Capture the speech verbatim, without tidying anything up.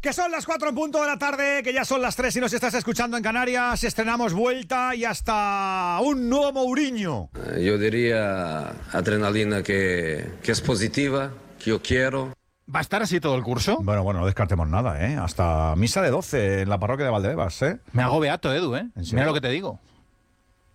Que son las cuatro en punto de la tarde, que ya son las tres y nos estás escuchando en Canarias. Estrenamos Vuelta y hasta un nuevo Mourinho. Yo diría adrenalina que, que es positiva, que yo quiero. ¿Va a estar así todo el curso? Bueno, bueno, no descartemos nada, ¿eh? Hasta misa de doce en la parroquia de Valdebebas, ¿eh? Me hago beato, Edu, ¿eh? ¿En serio? Mira lo que te digo.